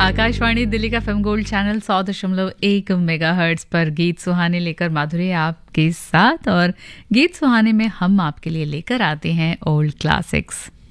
आकाशवाणी दिल्ली का FM gold channel 100.1 megahertz पर गीत सुहाने लेकर माधुरी आपके साथ। और गीत सुहाने में हम आपके लिए लेकर आते हैं ओल्ड क्लासिक्स।